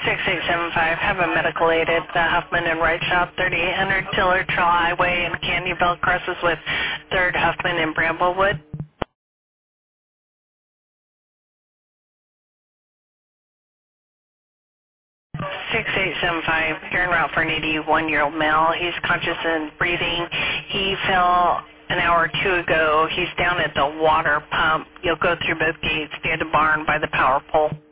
6875, have a medical aid at the Huffman and Wright Shop, 3800 Tiller Trail Highway in Candyville, crosses with 3rd Huffman in Bramblewood. 6875, you're en route for an 81-year-old male. He's conscious and breathing. He fell an hour or two ago. He's down at the water pump. You'll go through both gates near the barn by the power pole.